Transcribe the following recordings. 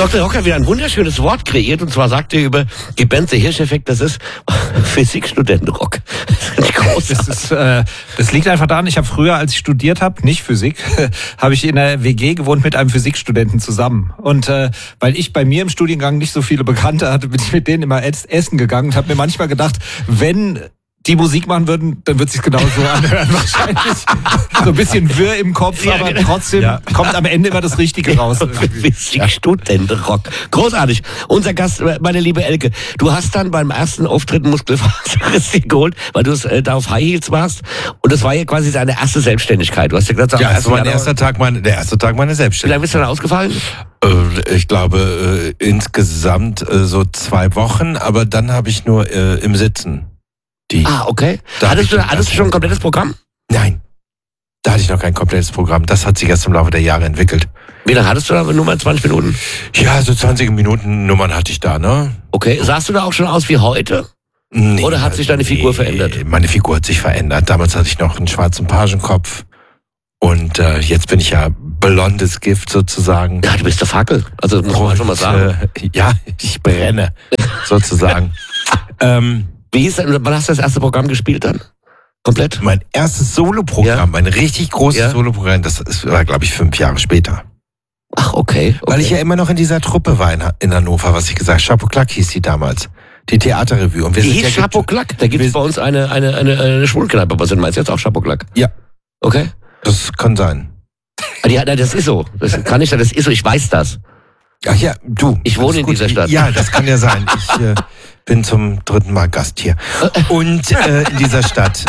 Dr. Rock hat wieder ein wunderschönes Wort kreiert, und zwar sagt er über die Band The Hirsch-Effekt, das ist Physikstudentenrock. Das liegt einfach daran, ich habe früher, als ich studiert habe, nicht Physik, habe ich in der WG gewohnt mit einem Physikstudenten zusammen. Und weil ich bei mir im Studiengang nicht so viele Bekannte hatte, bin ich mit denen immer essen gegangen und habe mir manchmal gedacht, wenn die Musik machen würden, dann wird es sich genau so anhören wahrscheinlich. So ein bisschen wirr im Kopf, Ja, aber genau. trotzdem kommt am Ende immer das Richtige raus. Physikstudentenrock. Großartig. Unser Gast, meine liebe Elke, du hast dann beim ersten Auftritt Muskelfaserriss geholt, weil du da auf High Heels warst, und das war ja quasi deine erste Selbstständigkeit. Du hast ja gesagt, Ja, das war der erste Tag meiner Wie Selbstständigkeit. lange bist du dann ausgefallen? Ich glaube insgesamt so 2 Wochen, aber dann habe ich nur im Sitzen. Okay. Da Hattest du schon ein komplettes Programm? Nein, da hatte ich noch kein komplettes Programm. Das hat sich erst im Laufe der Jahre entwickelt. Wie lange hattest du da? Nur mal 20 Minuten? Ja, so 20 Minuten Nummern hatte ich da, ne? Okay. Sahst du da auch schon aus wie heute? Nee, Oder hat sich deine Figur verändert? Meine Figur hat sich verändert. Damals hatte ich noch einen schwarzen Pagenkopf. Und jetzt bin ich ja blondes Gift sozusagen. Ja, du bist der Fackel. Also muss man schon mal sagen. Ja, ich brenne sozusagen. Wie hieß denn, wann hast du das erste Programm gespielt dann? Komplett? Mein erstes Soloprogramm, mein richtig großes Soloprogramm, das war, glaube ich, 5 Jahre später. Ach, okay. Weil ich ja immer noch in dieser Truppe war in Hannover, was ich gesagt habe. Chapeau Claque hieß die damals. Die Theaterrevue. Und wir Die sind hieß Chapeau Claque. Da gibt es bei uns eine Schwulkneipe. Was meinst du jetzt auch Chapeau Claque? Ja. Okay. Das kann sein. Das ist so. Das ist so. Ich weiß das. Ach ja, du. Ich wohne in dieser Stadt. Ja, das kann ja sein. Ich bin zum 3. Mal Gast hier. Und in dieser Stadt.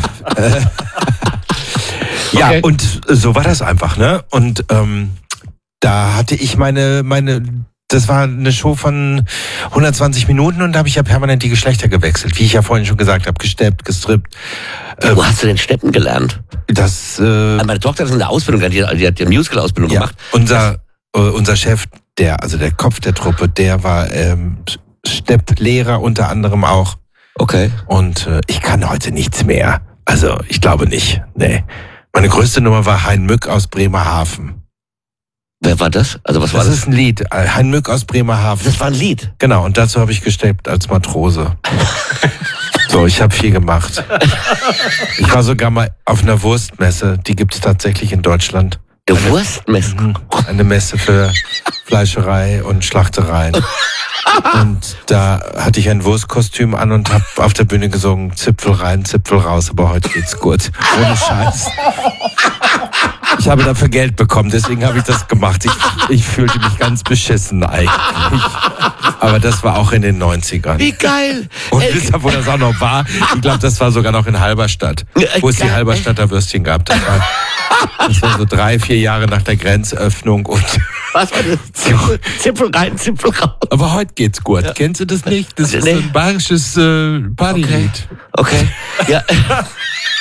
Ja, Okay. und so war das einfach, ne? Und da hatte ich das war eine Show von 120 Minuten und da habe ich ja permanent die Geschlechter gewechselt. Wie ich ja vorhin schon gesagt habe, gesteppt, gestrippt. Wo hast du denn Steppen gelernt? Meine Tochter ist in der Ausbildung, die hat die Musical-Ausbildung gemacht. Unser Chef, der Kopf der Truppe, der war Stepplehrer unter anderem auch. Okay. Und ich kann heute nichts mehr. Also ich glaube nicht. Nee. Meine größte Nummer war Hein Mück aus Bremerhaven. Wer war das? Also was war das? Das ist ein Lied. Hein Mück aus Bremerhaven. Das war ein Lied? Genau, und dazu habe ich gesteppt als Matrose. So, ich habe viel gemacht. Ich war sogar mal auf einer Wurstmesse. Die gibt es tatsächlich in Deutschland. Eine Wurstmesse? Eine Messe für Fleischerei und Schlachtereien. Und da hatte ich ein Wurstkostüm an und habe auf der Bühne gesungen, Zipfel rein, Zipfel raus, aber heute geht's gut. Ohne Scheiß. Ich habe dafür Geld bekommen, deswegen habe ich das gemacht. Ich fühlte mich ganz beschissen eigentlich. Aber das war auch in den 90ern. Wie geil! Und wisst ihr, wo das auch noch war? Ich glaube, das war sogar noch in Halberstadt, wo es die Halberstadter Würstchen gab. Das war so 3-4 Jahre nach der Grenzöffnung. Und was war das? Zipfel rein, Zipfel raus. Aber heute geht's gut. Ja. Kennst du das nicht? Das ist ein bayerisches Partylied. Okay. Ja.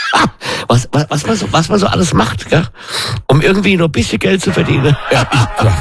Was man so alles macht, gell? Um irgendwie nur ein bisschen Geld zu verdienen. Ja,